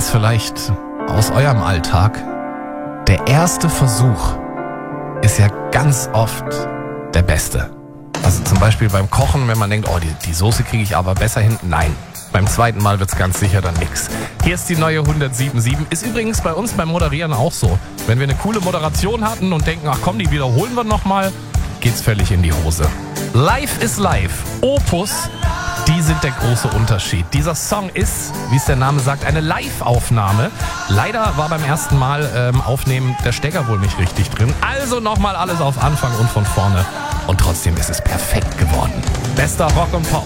kennt's vielleicht aus eurem Alltag. Der erste Versuch ist ja ganz oft der beste. Also zum Beispiel beim Kochen, wenn man denkt, oh, die Soße kriege ich aber besser hin. Nein, beim zweiten Mal wird's ganz sicher dann nix. Hier ist die neue 107.7. Ist übrigens bei uns beim Moderieren auch so. Wenn wir eine coole Moderation hatten und denken, ach komm, die wiederholen wir nochmal, geht's völlig in die Hose. Live ist live. Opus, die sind der große Unterschied. Dieser Song ist, wie es der Name sagt, eine Live-Aufnahme. Leider war beim ersten Mal aufnehmen der Stecker wohl nicht richtig drin. Also nochmal alles auf Anfang und von vorne. Und trotzdem ist es perfekt geworden. Bester Rock und Pop.